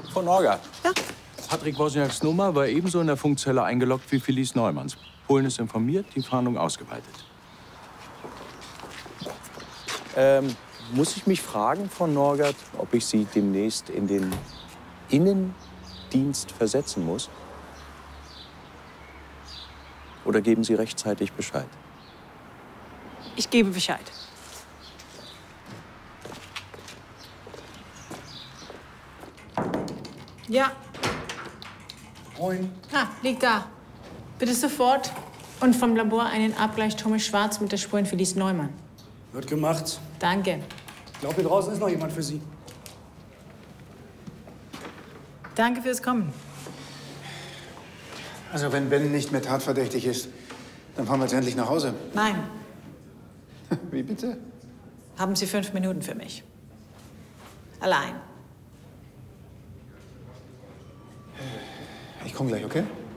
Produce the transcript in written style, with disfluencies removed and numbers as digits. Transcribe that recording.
Frau Norgert. Ja? Patrick Wozniaks Nummer war ebenso in der Funkzelle eingeloggt wie Felice Neumanns. Polen ist informiert, die Fahndung ausgeweitet. Muss ich mich fragen, Frau Norgert, ob ich Sie demnächst in den Innendienst versetzen muss? Oder geben Sie rechtzeitig Bescheid? Ich gebe Bescheid. Ja. Moin. Ah, liegt da. Bitte sofort. Und vom Labor einen Abgleich Thomas Schwarz mit der Spuren Felice Neumann. Wird gemacht. Danke. Ich glaube, hier draußen ist noch jemand für Sie. Danke fürs Kommen. Also, wenn Ben nicht mehr tatverdächtig ist, dann fahren wir jetzt endlich nach Hause. Nein. Wie bitte? Haben Sie 5 Minuten für mich? Allein. Ich komme gleich, okay?